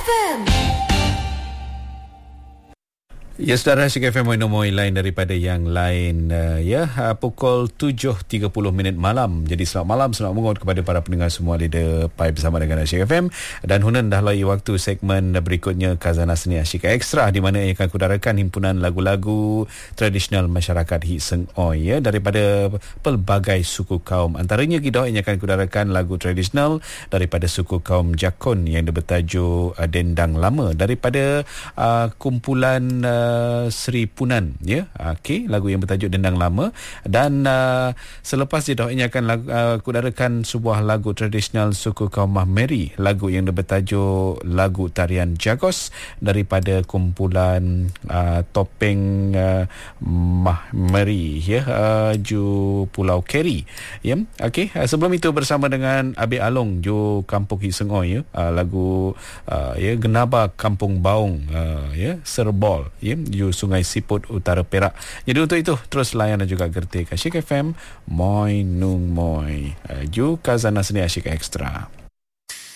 FM. Ya, saudara, Asyik FM Moin lain daripada yang lain. Pukul 7.30 malam. Jadi selamat malam, selamat menguat kepada para pendengar semua di Pai bersama dengan Asyik FM. Dan Hunan dah lalui waktu segmen berikutnya, Khazanah Seni Asyik Extra, di mana ia akan kudarakan himpunan lagu-lagu tradisional masyarakat Hit Seng Oi daripada pelbagai suku kaum. Antaranya kita yang akan kudarakan lagu tradisional daripada suku kaum Jakun yang bertajuk Dendang Lama, daripada kumpulan Sri Punan, lagu yang bertajuk Dendang Lama. Dan selepas itu ini akan kudarakan sebuah lagu tradisional suku kaum Mahmeri, lagu yang bertajuk lagu tarian Jagos daripada kumpulan Topeng Mahmeri ju Pulau Keri. Sebelum itu bersama dengan Abi Along ju Kampung Hit Seng Oi, lagu Genaba Kampung Baung, Serbol ju Sungai Siput Utara Perak. Jadi untuk itu terus layan dan juga gertik Asyik FM Moi Nung Moi ju Khazanah Seni Asyik Extra.